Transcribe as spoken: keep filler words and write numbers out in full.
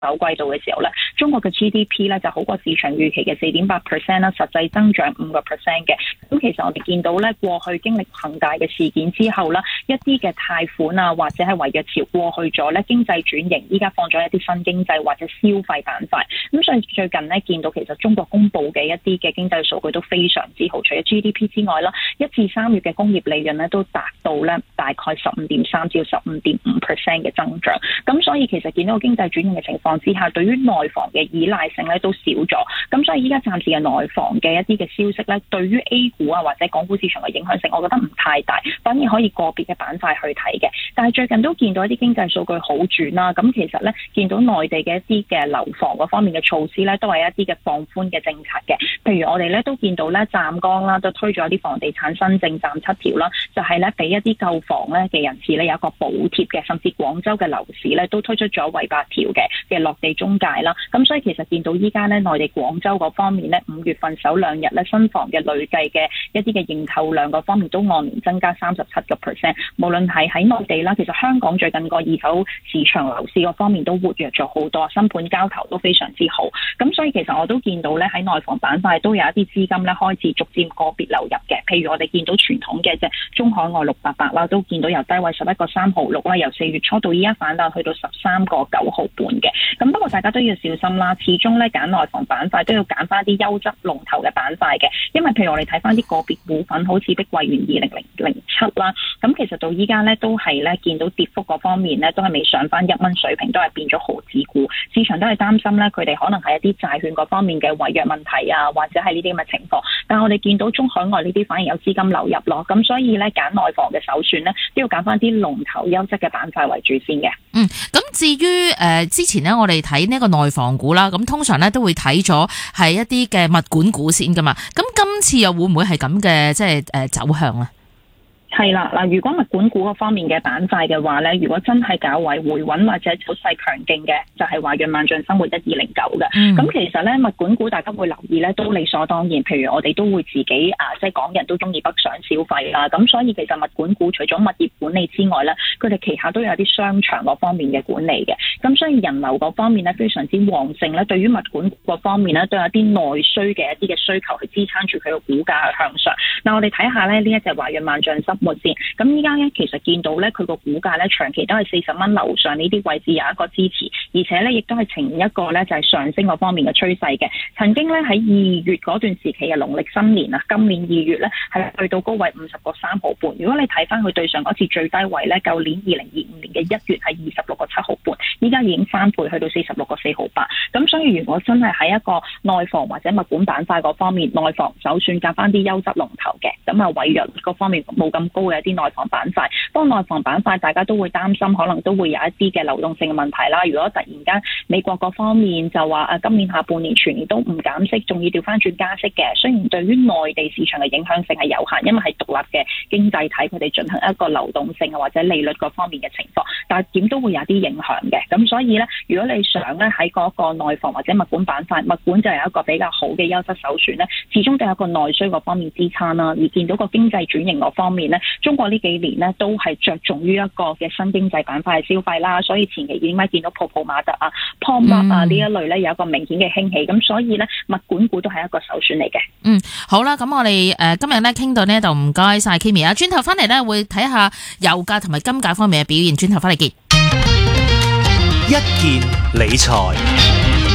首季度嘅時候咧，中國嘅 G D P 咧就好過市場預期嘅四點八 percent 啦，實際增長五個 percent 嘅。咁其實我哋見到咧，過去經歷恒大嘅事件之後啦，一啲嘅貸款啊或者係違約潮過去咗咧，經濟轉型，依家放咗一啲新經濟或者消費板塊。咁所以最近咧見到其實中國公布嘅一啲嘅經濟數據都非常之好，除咗 G D P 之外啦，一至三月嘅工業利潤咧都達到咧大概十五點三至十五點五 percent 嘅增長。咁所以其實見到個經濟轉型嘅情況之下，對於內房嘅依賴性咧都少咗。咁所以依家暫時嘅內房嘅一啲嘅消息咧，對於 A 股啊或者港股市場嘅影響性，我覺得唔太大，反而可以個別嘅板塊去睇嘅。但係最近都見到一啲經濟數據好轉啦，咁其實咧見到內地嘅一啲嘅樓房嗰方面嘅措施咧，都係一啲嘅放寬嘅政策嘅。譬如我哋咧都見到咧湛江啦，都推咗一啲房地產新政暫七條啦，就係咧俾一啲購房咧嘅人士咧有一個補貼嘅，甚至廣州嘅樓市咧都推出咗為八條嘅嘅落地中介啦。咁所以其實見到依家咧內地廣州嗰方面咧，五月份首兩日咧新房嘅累計嘅一啲嘅認購量嗰方面都按年增加三十七個 percent。無論係喺內地啦，其實香港最近個二手市場樓市嗰方面都活躍咗好多，新盤交投都非常之好。咁所以其實我都見到咧喺內房板塊都有一啲資金咧開始逐漸個別流入嘅。譬如我哋見到傳統嘅隻中海外六八八啦，都見到由低位十一個三毫六啦，由四月初到依家反彈去到十三個九毫半嘅。咁不過大家都要小心啦，始終咧揀內房板塊都要揀翻啲優質龍頭嘅板塊嘅，因為譬如我哋睇翻啲個別股份，好似碧桂園二零零零七啦，咁其實到依家咧都係咧見到跌幅嗰方面咧都係未上翻一蚊水平，都係變咗毫子股，市場都係擔心咧佢哋可能係一啲債券嗰方面嘅違約問題啊，或者係呢啲咁嘅情況。但係我哋見到中海外呢啲反而有資金流入咯，咁所以咧揀內房嘅首選咧都要揀翻啲龍頭優質嘅板塊為主先嘅。 嗯，咁至於誒、呃、之前咧我哋睇呢個內房股啦，咁通常咧都會睇咗係一啲嘅物管股先噶嘛，咁今次又會唔會係咁嘅即係誒走向咧？ 係啦，嗱，如果物管股嗰方面嘅板塊嘅話咧，如果真係較為回穩或者走勢強勁嘅，就係華潤萬象生活一二零九嘅。咁、嗯、其實咧物管股大家會留意咧，都理所當然。譬如我哋都會自己啊，即係港人都中意北上消費啦。咁所以其實物管股除咗物業管理之外咧，佢哋旗下都有啲商場嗰方面嘅管理嘅。咁所以人流嗰方面咧非常之旺盛咧，對於物管股嗰方面咧都有啲內需嘅一啲嘅需求去支撐住佢嘅股價去向上。嗱，我哋睇下咧呢一隻華潤萬象生活先，咁依家咧其實見到咧佢個股價咧長期都係四十蚊樓上呢啲位置有一個支持，而且咧亦都係呈現一個咧就係上升嗰方面嘅趨勢嘅。曾經咧喺二月嗰段時期嘅農曆新年啊，今年二月咧係去到高位五十個三毫半。如果你睇翻佢對上嗰次最低位咧，舊年二零二五年嘅一月係二十六個七毫半，依家已經翻倍去到四十六個四毫八。咁所以如果真係喺一個內房或者物管板塊嗰方面，內房首選夾翻啲優質龍頭嘅，咁啊違約嗰方面冇咁高嘅一啲內房板塊。不過內房板塊大家都會擔心，可能都會有一啲嘅流動性嘅問題啦。如果突然間美國嗰方面就話啊，今年下半年全年都唔減息，仲要調翻轉加息嘅，雖然對於內地市場嘅影響性係有限，因為係獨立嘅經濟體，佢哋進行一個流動性或者利率嗰方面嘅情況，但係點都會有啲影響嘅。咁所以咧，如果你想咧喺嗰個內房或者物管板塊，物管就有一個比較好嘅優質首選咧，始終都有一個內需嗰方面支撐啦。而見到個經濟轉型嗰方面咧，中國呢幾年咧都係着重於一個嘅新經濟板塊嘅消費啦，所以前期已經咪見到泡泡瑪特啊、Pondmark 啊呢一類咧有一個明顯嘅興起，咁所以咧物管股都係一個首選嚟嘅。 嗯，好啦，咁我哋誒、呃、今日咧傾到呢度，唔該晒 Kimi 啊，轉頭翻嚟咧會睇下油價同埋金價方面嘅表現，轉頭翻嚟見。 一件理財。